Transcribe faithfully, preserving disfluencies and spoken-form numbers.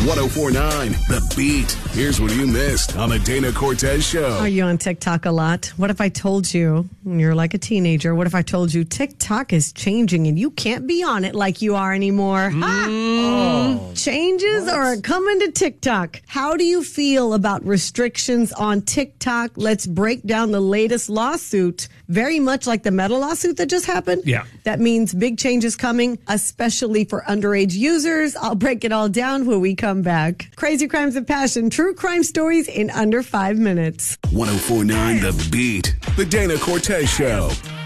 oh four point nine The Beat. Here's what you missed on the Dana Cortez Show. Are you on TikTok a lot? What if I told you, when you're like a teenager, what if I told you TikTok is changing and you can't be on it like you are anymore? Mm. Ah! Oh. Changes What? are coming to TikTok. How do you feel about restrictions on TikTok? Let's break down the latest lawsuit, very much like the Meta lawsuit that just happened. Yeah. That means big changes coming, especially for underage users. I'll break it all down when we come back. Crazy Crimes of Passion, true crime stories in under five minutes. one oh four point nine The Beat. The Dana Cortez Show.